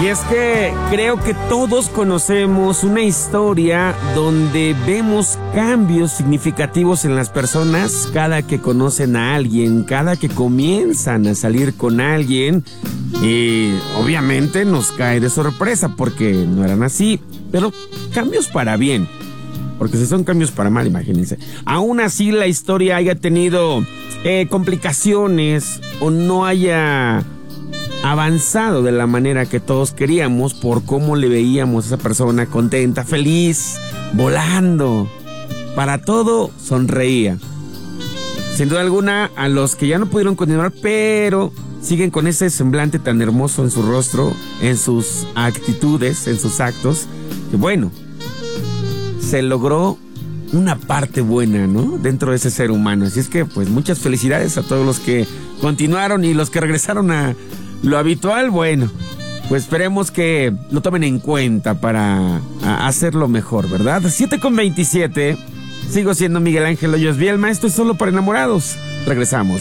Y es que creo que todos conocemos una historia donde vemos cambios significativos en las personas cada que conocen a alguien, cada que comienzan a salir con alguien. Y obviamente nos cae de sorpresa porque no eran así, pero cambios para bien. Porque si son cambios para mal, imagínense. Aún así la historia haya tenido complicaciones o no haya avanzado de la manera que todos queríamos por cómo le veíamos a esa persona contenta, feliz, volando. Para todo sonreía. Sin duda alguna, a los que ya no pudieron continuar, pero siguen con ese semblante tan hermoso en su rostro, en sus actitudes, en sus actos, que bueno, se logró una parte buena, ¿no? Dentro de ese ser humano. Así es que, pues, muchas felicidades a todos los que continuaron y los que regresaron a lo habitual. Bueno, pues esperemos que lo tomen en cuenta para hacerlo mejor, ¿verdad? 7:27. Sigo siendo Miguel Ángel Hoyos Bielma. Esto es Solo para Enamorados. Regresamos.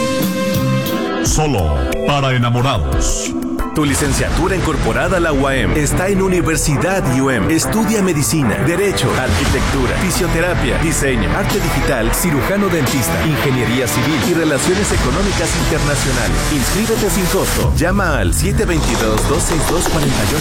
Solo para enamorados. Tu licenciatura incorporada a la UAM está en Universidad UM. Estudia medicina, derecho, arquitectura, fisioterapia, diseño, arte digital, cirujano dentista, ingeniería civil y relaciones económicas internacionales. Inscríbete sin costo. Llama al 722-262-48.